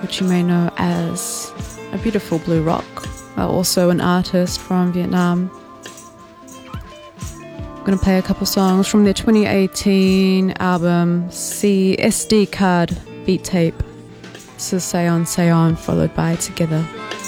which you may know as a beautiful blue rock, also an artist from Vietnam. I'm going to play a couple songs from their 2018 album, SD Card Beat Tape. This is Say On, Say On, followed by Together.